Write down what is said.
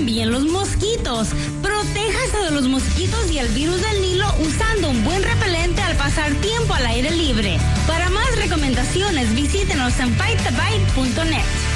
también los mosquitos. Protéjase de los mosquitos y el virus del Nilo usando un buen repelente al pasar tiempo al aire libre. Para más recomendaciones, visítenos en bitethebite.net.